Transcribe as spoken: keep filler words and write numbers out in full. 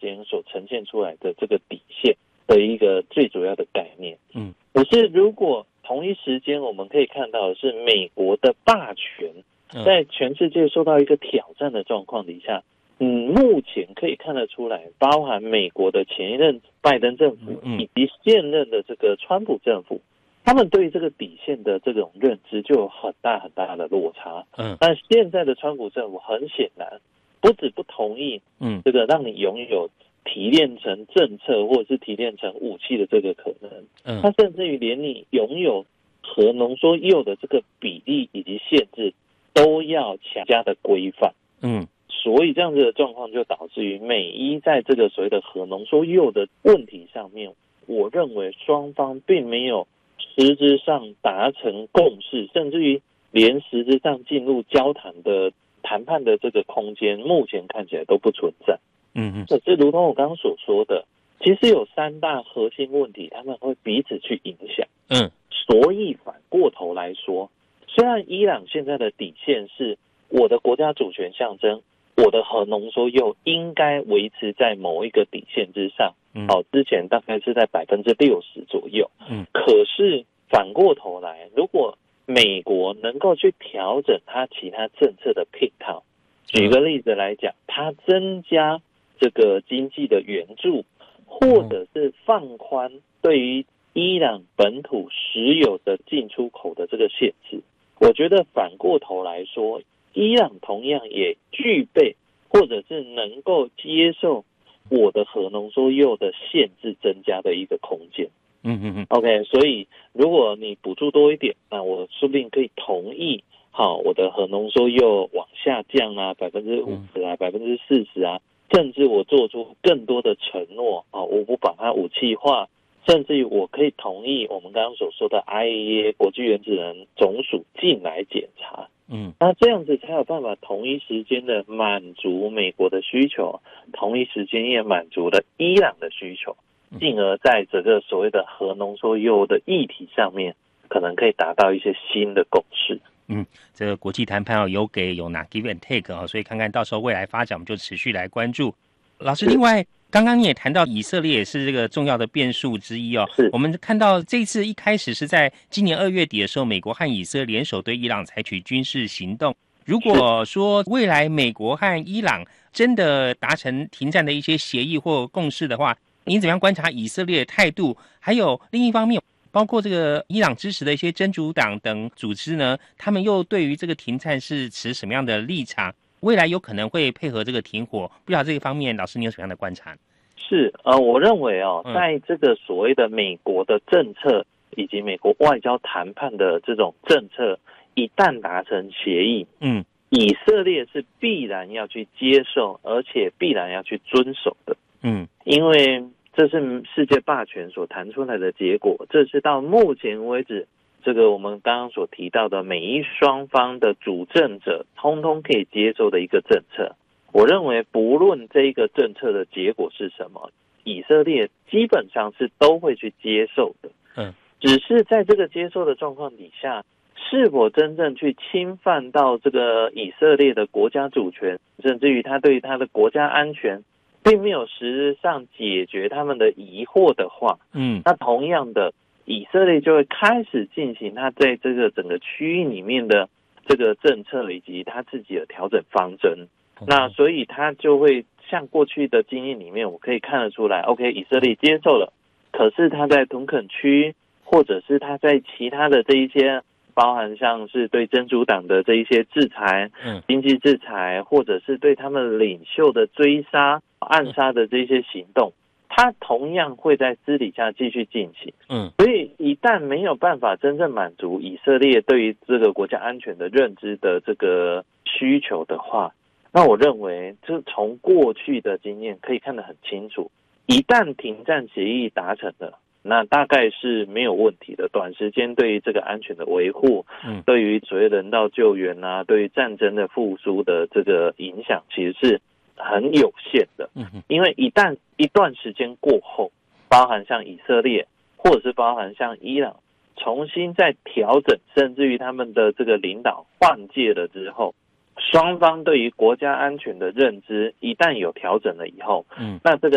前所呈现出来的这个底线的一个最主要的概念。 嗯， 可是如果同一时间我们可以看到的是美国的霸权在全世界受到一个挑战的状况底下，嗯，目前可以看得出来，包含美国的前一任拜登政府以及现任的这个川普政府，他们对于这个底线的这种认知就有很大很大的落差。 嗯， 但现在的川普政府很显然不止不同意，嗯，这个让你拥有提炼成政策或者是提炼成武器的这个可能，嗯，他甚至于连你拥有核浓缩铀的这个比例以及限制都要强加的规范。嗯，所以这样子的状况就导致于美伊在这个所谓的核浓缩铀的问题上面，我认为双方并没有实质上达成共识，甚至于连实质上进入交谈的谈判的这个空间，目前看起来都不存在。嗯嗯，可是如同我刚刚所说的，其实有三大核心问题，他们会彼此去影响。嗯，所以反过头来说，虽然伊朗现在的底线是我的国家主权象征，我的核浓缩铀应该维持在某一个底线之上。嗯，好，之前大概是在百分之六十左右。嗯，可是反过头来，如果美国能够去调整它其他政策的配套，举个例子来讲，它增加这个经济的援助，或者是放宽对于伊朗本土石油的进出口的这个限制，我觉得反过头来说，伊朗同样也具备或者是能够接受我的核浓缩铀的限制增加的一个空间。嗯嗯嗯 ，OK， 所以如果你补助多一点，那我说不定可以同意，好，我的核浓缩铀往下降啊，百分之五十啊，百分之四十啊，甚至我做出更多的承诺啊，我不把它武器化，甚至于我可以同意我们刚刚所说的 I A E A 国际原子能总署进来检查。嗯，那这样子才有办法同一时间的满足美国的需求，同一时间也满足了伊朗的需求，进而在这个所谓的核浓缩铀的议题上面，可能可以达到一些新的共识。 嗯，这个国际谈判哦，有给有拿 ，give and take 哦，所以看看到时候未来发展，我们就持续来关注。老师，另外刚刚你也谈到以色列也是这个重要的变数之一哦。 是， 我们看到这次一开始是在今年二月底的时候，美国和以色列联手对伊朗采取军事行动。如果说未来美国和伊朗真的达成停战的一些协议或共识的话，您怎么样观察以色列的态度？还有另一方面，包括这个伊朗支持的一些真主党等组织呢，他们又对于这个停战是持什么样的立场？未来有可能会配合这个停火，不知道这个方面老师你有什么样的观察？ 是呃，我认为哦，在这个所谓的美国的政策以及美国外交谈判的这种政策，一旦达成协议，嗯，以色列是必然要去接受，而且必然要去遵守的，嗯，因为这是世界霸权所谈出来的结果，这是到目前为止，这个我们刚刚所提到的美伊双方的主政者通通可以接受的一个政策。我认为不论这一个政策的结果是什么，以色列基本上是都会去接受的。嗯，只是在这个接受的状况底下，是否真正去侵犯到这个以色列的国家主权，甚至于他对他的国家安全并没有实质上解决他们的疑惑的话，嗯，那同样的，以色列就会开始进行他在这个整个区域里面的这个政策以及他自己的调整方针。那所以他就会像过去的经验里面，我可以看得出来 ，OK， 以色列接受了，可是他在屯垦区，或者是他在其他的这一些，包含像是对真主党的这一些制裁，嗯，经济制裁，或者是对他们领袖的追杀、暗杀的这些行动，他同样会在私底下继续进行。嗯，所以一旦没有办法真正满足以色列对于这个国家安全的认知的这个需求的话，那我认为，就从过去的经验可以看得很清楚，一旦停战协议达成了，那大概是没有问题的。短时间对于这个安全的维护，嗯，对于所谓人道救援啊，对于战争的复苏的这个影响，其实是很有限的。嗯，因为一旦一段时间过后，包含像以色列，或者是包含像伊朗，重新再调整，甚至于他们的这个领导换届了之后，双方对于国家安全的认知一旦有调整了以后，嗯，那这个